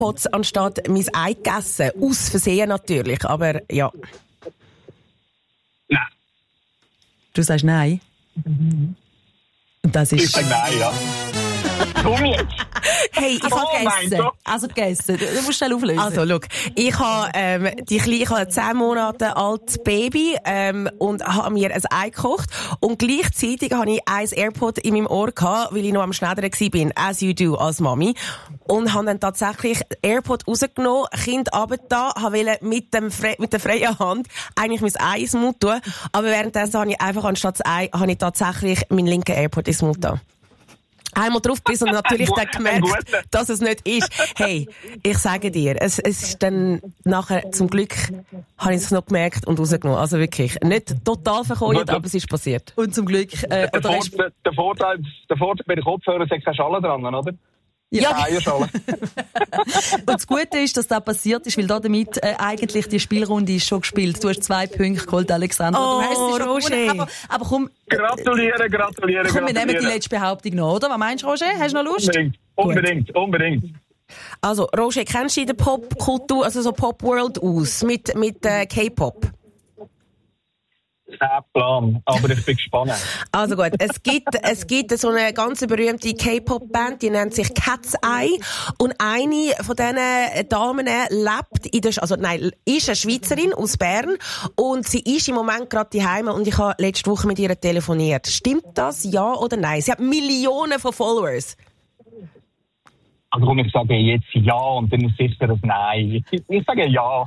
AirPods anstatt mein Ei gegessen. Aus Versehen natürlich, aber ja. Nein. Du sagst nein? Und das ist... Ich sage nein, ja. Komm jetzt! Hey, ich habe gegessen. Also gegessen. Du musst schnell auflösen. Also, schau, ich habe die Kleine, ich habe 10 Monate altes Baby und habe mir ein Ei gekocht und gleichzeitig habe ich ein AirPod in meinem Ohr gehabt, weil ich noch am Schneidern war, as you do, als Mami. Und habe dann tatsächlich AirPod rausgenommen, Kind runtergetan, wollte mit der freien Hand eigentlich mein Ei ins Mund tun, aber währenddessen habe ich einfach anstatt das Ei, habe ich tatsächlich meinen linken AirPod ins Mund getan. Einmal drauf bis und natürlich dann gemerkt, dass es nicht ist. Hey, ich sage dir, es ist dann nachher, zum Glück, habe ich es noch gemerkt und rausgenommen. Also wirklich, nicht total verkeuert, aber es ist passiert. Und zum Glück, Der Vorteil bei den Kopfhörern ist, keine Schale dran, oder? Ja. Und das Gute ist, dass das passiert ist, weil damit eigentlich die Spielrunde ist schon gespielt. Du hast 2 Punkte geholt, Alexandra. Oh, du hast sie schon gewonnen, aber komm... Gratulieren. Komm, wir nehmen die letzte Behauptung noch, oder? Was meinst du, Roger? Hast du noch Lust? Unbedingt. Also, Roger, kennst du die Popkultur, also so Pop-World aus, mit K-Pop? Kein Plan, aber ich bin gespannt. Also gut, es gibt so eine ganz berühmte K-Pop-Band, die nennt sich Cat's Eye. Und eine von diesen Damen ist eine Schweizerin aus Bern. Und sie ist im Moment gerade daheim und ich habe letzte Woche mit ihr telefoniert. Stimmt das, ja oder nein? Sie hat Millionen von Followers. Also komm, ich sage jetzt ja und dann ist sicher das Nein. Ich sage ja.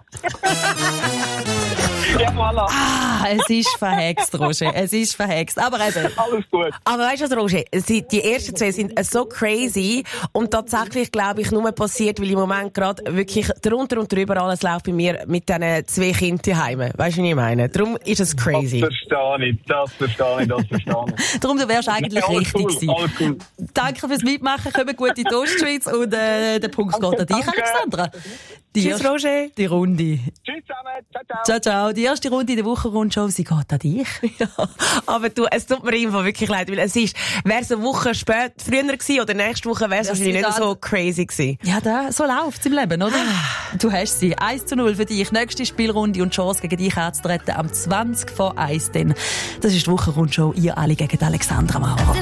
Ja, voilà. Es ist verhext, Roger. Es ist verhext. Aber eben. Alles gut. Aber weißt du was, Roger? Die ersten 2 sind so crazy und tatsächlich, glaube ich, nur passiert, weil im Moment gerade wirklich drunter und drüber alles läuft bei mir mit diesen 2 Kindern daheim. Weißt du, wie ich meine? Darum ist es crazy. Das verstehe ich. Darum, du wärst eigentlich richtig gewesen. Alles cool. Danke fürs Mitmachen. Kommen gut in die Ostschweiz und der Punkt geht an dich, Alexandra. Tschüss, Roger. Die Runde. Tschüss zusammen. Ciao. Die erste Runde in der Wochenrundshow, sie geht an dich. Ja, aber du, es tut mir einfach wirklich leid, weil wäre es eine Woche früher gewesen oder nächste Woche wäre es wahrscheinlich nicht so crazy gewesen. Ja, so läuft's im Leben, oder? Du hast sie. 1:0 für dich. Nächste Spielrunde und Chance gegen dich anzutreten am 20 vor 1. Das ist die Wochenrundshow. Ihr alle gegen Alexandra Maurer.